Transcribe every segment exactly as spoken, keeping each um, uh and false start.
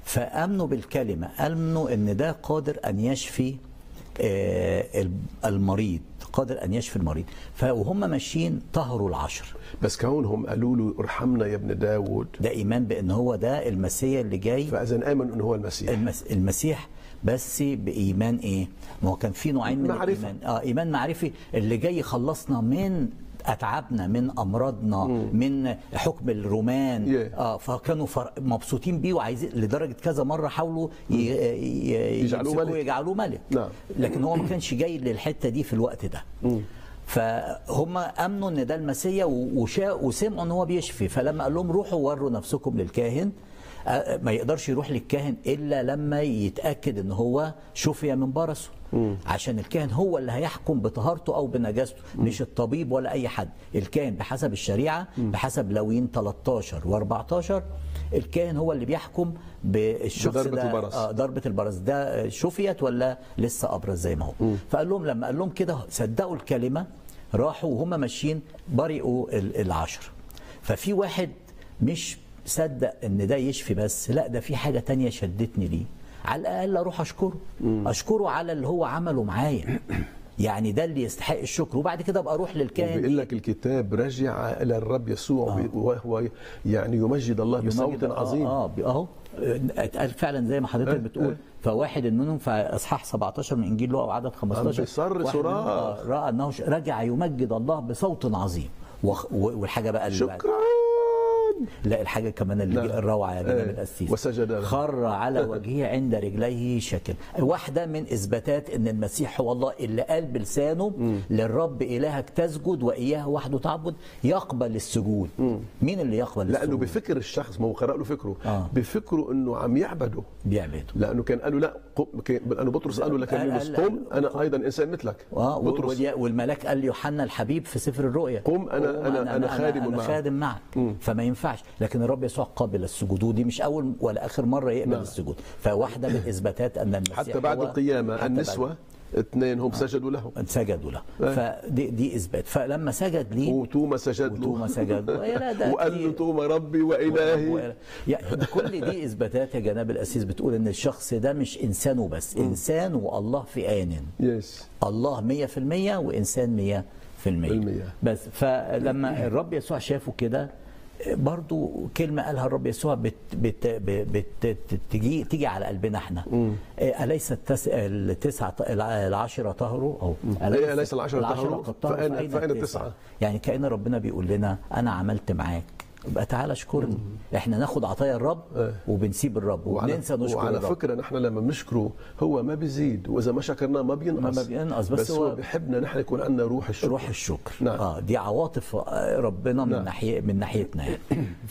فامنوا بالكلمه، امنوا ان ده قادر ان يشفي آه، المريض، قادر ان يشفي المريض. فوهم ماشيين طهروا العشر. بس كونهم قالوا له ارحمنا يا ابن داود، ده ايمان بان هو ده المسيح اللي جاي. فاذا امنوا ان هو المسيح. المس... المسيح بس بايمان ايه؟ ما هو كان في نوعين من معرفة. الايمان. اه ايمان معرفي اللي جاي يخلصنا من اتعابنا، من امراضنا، مم. من حكم الرومان. yeah. اه فكانوا فر... مبسوطين بيه، وعايزين لدرجه كذا مره حاولوا ي... ي... يجعلوه ملك. يجعلوه ملك. نعم. لكن هو ما كانش جاي للحته دي في الوقت ده. مم. فهم امنوا ان ده المسيح وشا... وسمعوا ان هو بيشفي. فلما قال لهم روحوا وروا نفسكم للكاهن، ما يقدرش يروح للكاهن الا لما يتاكد ان هو شفي من برصه. مم. عشان الكاهن هو اللي هيحكم بطهارته او بنجاسته، مم. مش الطبيب ولا اي حد. الكاهن بحسب الشريعه، مم. بحسب لويين ثلاثة عشر وأربعة عشر، الكاهن هو اللي بيحكم بالشخص ضربة ده. البرص. آه ضربه البرص ده شفيت ولا لسه ابرص زي ما هو. مم. فقال لهم، لما قال لهم كده صدقوا الكلمه، راحوا وهم ماشيين برئوا العشر. ففي واحد مش صدق ان ده يشفي بس، لا ده في حاجه تانية شدتني ليه، على الاقل اروح اشكره. مم. اشكره على اللي هو عمله معايا، يعني ده اللي يستحق الشكر، وبعد كده ابقى اروح للكاهن. بيقول لك الكتاب رجع الى الرب يسوع آه. وهو يعني يمجد الله بصوت عظيم. اه اهو اتقال فعلا زي ما حضرتك بتقول. فواحد منهم في اصحاح سبعة عشر من انجيل لوقا وعدد خمسة عشر بيصر صراخ، راى انه رجع يمجد الله بصوت عظيم. والحاجه بقى اللي شكرا. لا الحاجة كمان اللي لا. الروعة يا جناب القسيس، وسجد خر على وجهه عند رجليه شاكر. واحدة من إثباتات أن المسيح هو الله اللي قال بلسانه م. للرب إلهك تسجد وإياه وحده تعبد، يقبل السجود. م. مين اللي يقبل السجود؟ لأنه بفكر الشخص، ما هو قرأ له فكره. آه. بفكره أنه عم يعبده بيعبده، لأنه كان قالوا لا قم، لأنه بطرس قالوا لك قم أنا أيضا إنسان مثلك. آه. بطرس والملاك قال ليوحنا الحبيب في سفر الرؤيا قم أنا أنا أنا, أنا خادم أنا معك, خادم معك. فما ينفعش. لكن الرب يسوع قابل السجود، ودي مش اول ولا اخر مره يقبل نعم. السجود. فواحده من اثباتات ان المسيح حتى بعد القيامه النسوه اثنين هم سجدوا له سجدوا له. فدي دي اثبات. فلما سجد ليه وتوما سجد له وتوما سجد وقال له توما ربي والهي. يعني كل دي اثباتات يا جناب القسيس بتقول ان الشخص ده مش انسان وبس، انسان والله في آن. يس. الله مية في المية وانسان مية في المية. بس فلما الرب يسوع شافه كده، برضو كلمة قالها الرب يسوع بت بت بت تجي تيجي على قلبنا احنا. أليس التس... التسعة العشرة طهروا؟ أو أليس العشرة طهروا؟ فأين فأين التسعة؟ يعني كأن ربنا بيقول لنا أنا عملت معاك، يبقى تعالى اشكرني. احنا ناخد عطايا الرب وبنسيب الرب وبننسى نشكر وعلى الرب. وعلى فكره نحن لما بنشكره هو ما بيزيد، واذا ما شكرناه ما بينقص. ما بينقص، بس, بس هو بيحبنا نحن يكون عندنا روح الشكر. روح الشكر. نعم. اه دي عواطف ربنا من نعم. ناحيه من ناحيتنا يعني.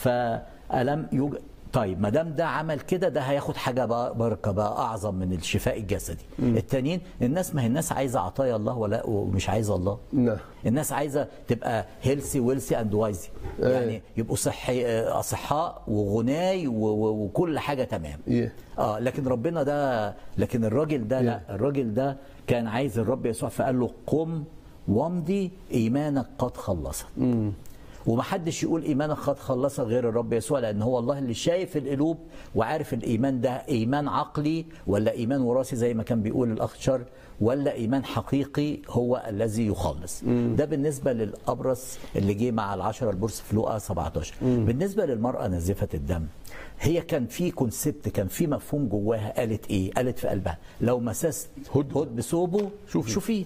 فألم يوجد. طيب ما دام ده عمل كده، ده هياخد حاجه بقى بركه بقى اعظم من الشفاء الجسدي. م. التانيين الناس، ما هي الناس عايزه عطايا الله ولا ومش عايزه الله. نعم. الناس عايزه تبقى هيلسي ويلسي اند وايزي، يعني يبقوا صحي اصحاء وغناي وكل حاجه تمام. yeah. اه لكن ربنا ده، لكن الراجل ده yeah. لا الراجل ده كان عايز الرب يسوع، فقال له قم وامضي ايمانك قد خلصت. م. ومحدش يقول ايمانك قد خلصت غير الرب يسوع، لان هو الله اللي شايف القلوب وعارف الايمان ده ايمان عقلي ولا ايمان وراثي زي ما كان بيقول الاخ شر، ولا ايمان حقيقي هو الذي يخلص. مم. ده بالنسبه للابرص اللي جه مع العشره البرص في لوقا سبعة عشر. مم. بالنسبه للمراه نازفه الدم، هي كان في كونسبت، كان في مفهوم جواها. قالت ايه؟ قالت في قلبها لو مسست هد, هد بثوبه شفيت.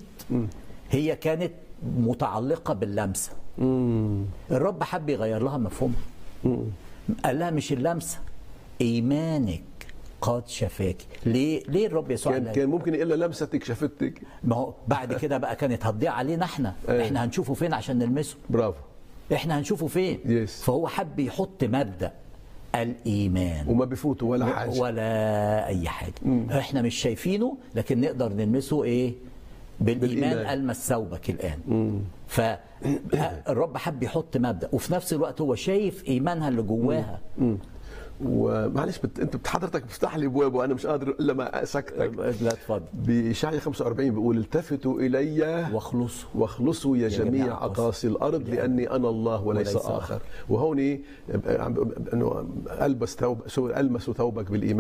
هي كانت متعلقه باللمسه. مم. الرب حب يغير لها مفهومها. قال لها مش اللمسه، ايمانك قد شفاك. ليه ليه الرب يسوع كان, كان ممكن الا لمستك شفتك. ما هو بعد كده بقى كانت هتضيع علينا احنا. احنا هنشوفه فين عشان نلمسه؟ برافو. احنا هنشوفه فين؟ يس. فهو حب يحط مبدأ الايمان، وما بيفوتوا ولا حاجه ولا اي حاجه. مم. احنا مش شايفينه لكن نقدر نلمسه ايه؟ بالإيمان. ألمس ثوبك الآن. مم. فالرب حب يحط مبدأ، وفي نفس الوقت هو شايف إيمانها اللي جواها. مم. ومعلش بت... انت حضرتك بتفتح لي ابواب وانا مش قادر الا ما اسكتك. لا اتفضل. بإشعياء خمسة وأربعين بيقول التفتوا الي واخلصوا واخلصوا يا, يا جميع اقاصي الارض لاني انا الله وليس, وليس اخر. وهون انه البس ثوب المس ثوبك بالايمان.